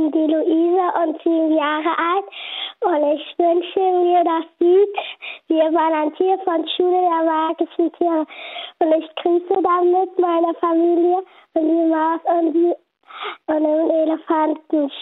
bin die Luisa und 7 Jahre alt und ich wünsche mir das Lied Wir waren ein Tier von Schule der magischen Tiere und ich grüße damit meine Familie und die Maus und den Elefanten.